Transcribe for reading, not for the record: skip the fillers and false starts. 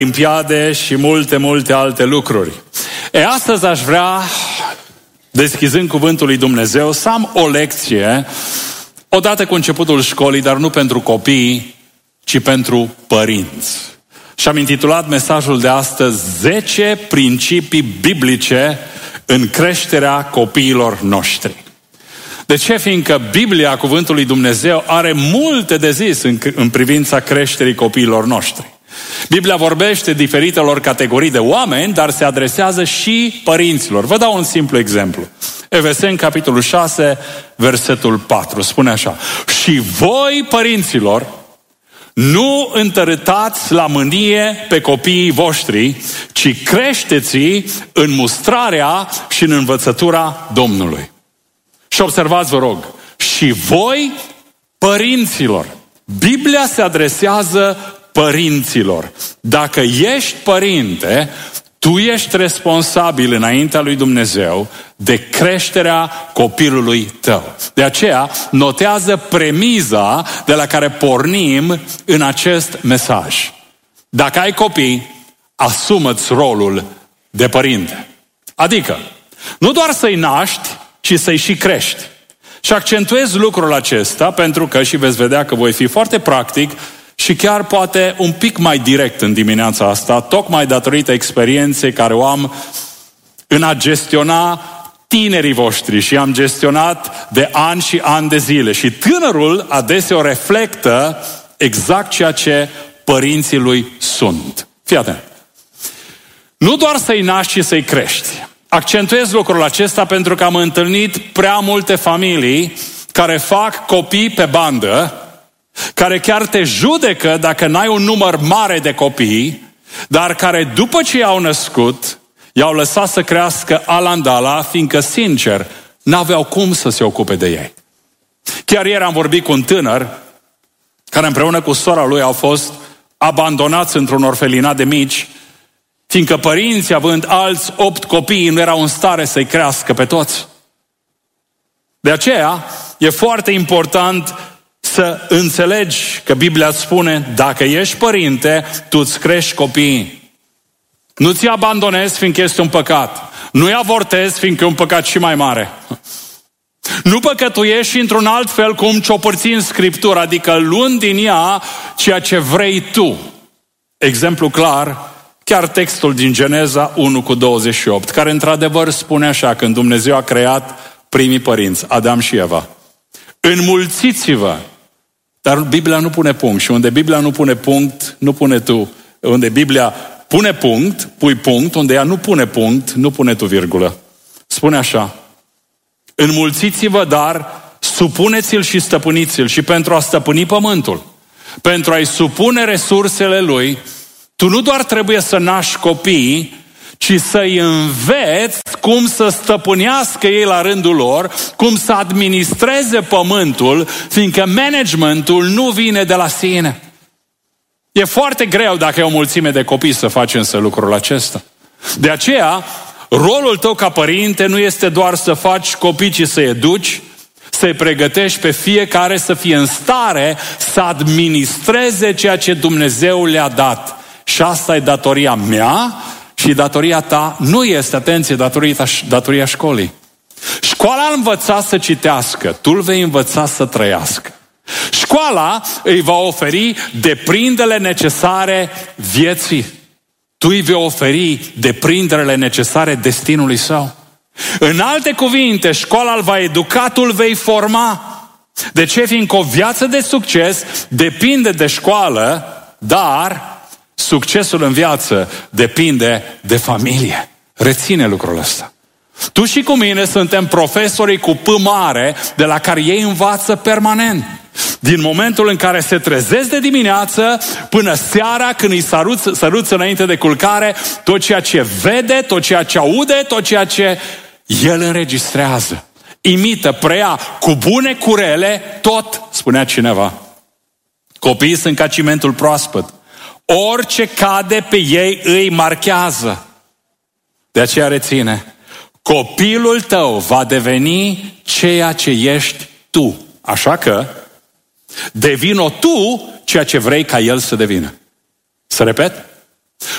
olimpiade și multe alte lucruri. Astăzi aș vrea, deschizând cuvântul lui Dumnezeu, să am o lecție, odată cu începutul școlii, dar nu pentru copii, ci pentru părinți. Și am intitulat mesajul de astăzi 10 principii biblice în creșterea copiilor noștri. De ce? Fiindcă Biblia, cuvântul lui Dumnezeu, are multe de zis în privința creșterii copiilor noștri. Biblia vorbește diferitelor categorii de oameni, dar se adresează și părinților. Vă dau un simplu exemplu. Efeseni, capitolul 6, versetul 4, spune așa: și voi, părinților, nu întărâtați la mânie pe copiii voștri, ci creșteți-i în mustrarea și în învățătura Domnului. Și observați, vă rog, și voi, părinților. Biblia se adresează părinților. Dacă ești părinte, tu ești responsabil înaintea lui Dumnezeu de creșterea copilului tău. De aceea, notează premiza de la care pornim în acest mesaj. Dacă ai copii, asumă-ți rolul de părinte. Adică, nu doar să-i naști, ci să-i și crești. Și accentuez lucrul acesta pentru că, și veți vedea că voi fi foarte practic și chiar poate un pic mai direct în dimineața asta, tocmai datorită experienței care o am în a gestiona tinerii voștri și am gestionat de ani și ani de zile. Și tânărul adeseori reflectă exact ceea ce părinții lui sunt. Fii atent. Nu doar să-i naști, ci să-i crești. Accentuez lucrul acesta pentru că am întâlnit prea multe familii care fac copii pe bandă, care chiar te judecă dacă n-ai un număr mare de copii, dar care după ce i-au născut, i-au lăsat să crească alandala, fiindcă, sincer, n-aveau cum să se ocupe de ei. Chiar ieri am vorbit cu un tânăr care împreună cu sora lui au fost abandonați într-un orfelinat de mici, fiindcă părinții, având alți 8 copii, nu erau în stare să-i crească pe toți. De aceea, e foarte important să înțelegi că Biblia îți spune, dacă ești părinte, tu îți crești copiii. Nu ți abandonezi, fiindcă este un păcat. Nu-i avortezi, fiindcă e un păcat și mai mare. Nu păcătuiești într-un alt fel cum ciopărți în Scriptură, adică luând din ea ceea ce vrei tu. Exemplu clar, chiar textul din Geneza 1:28, care într-adevăr spune așa, când Dumnezeu a creat primii părinți, Adam și Eva: înmulțiți-vă. Dar Biblia nu pune punct. Și unde Biblia nu pune punct, nu pune tu. Unde Biblia pune punct, pui punct. Unde ea nu pune punct, nu pune tu virgulă. Spune așa: înmulțiți-vă, dar supuneți-l și stăpâniți-l. Și pentru a stăpâni pământul, pentru a-i supune resursele lui, tu nu doar trebuie să naști copiii, ci să-i înveți cum să stăpânească ei la rândul lor, cum să administreze pământul, fiindcă managementul nu vine de la sine. E foarte greu dacă e o mulțime de copii să faci însă lucrul acesta. De aceea, rolul tău ca părinte nu este doar să faci copii, ci să-i educi, să-i pregătești pe fiecare să fie în stare să administreze ceea ce Dumnezeu le-a dat. Și asta e datoria mea și datoria ta nu este, atenție, datoria școlii. Școala a învățat să citească, tu îl vei învăța să trăiască. Școala îi va oferi deprinderile necesare vieții. Tu îi vei oferi deprinderile necesare destinului său. În alte cuvinte, școala îl va educa, tu îl vei forma. De ce? Fiindcă o viață de succes depinde de școală, dar succesul în viață depinde de familie. Reține lucrul ăsta. Tu și cu mine suntem profesorii cu P mare de la care ei învață permanent. Din momentul în care se trezesc de dimineață până seara, când îi săruți înainte de culcare, tot ceea ce vede, tot ceea ce aude, tot ceea ce el înregistrează. Imită, preia cu bune, cu rele, tot, spunea cineva. Copiii sunt ca cimentul proaspăt. Orice cade pe ei îi marchează. De aceea reține: copilul tău va deveni ceea ce ești tu. Așa că devino tu ceea ce vrei ca el să devină. Să repet?